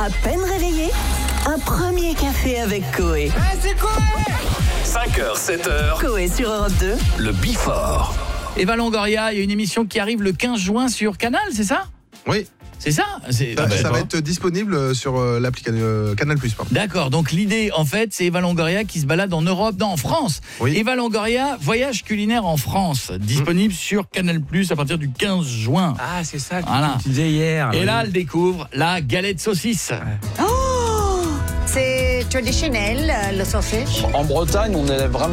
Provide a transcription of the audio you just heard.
À peine réveillé, un premier café avec Coé. Ah, c'est Coé 5h, 7h, Coé sur Europe 2. le Before. Eva Longoria, il y a une émission qui arrive le 15 juin sur Canal, c'est ça ? Oui, C'est ça ? ça va être disponible sur l'application Canal+. D'accord, donc l'idée en fait c'est Eva Longoria qui se balade en Europe, non en France. Oui. Eva Longoria, voyage culinaire en France, disponible sur Canal+ à partir du 15 juin. Ah, c'est ça que Voilà. tu disais hier. Et là elle découvre la galette saucisse. C'est traditionnel, le sausage. En Bretagne, on est vraiment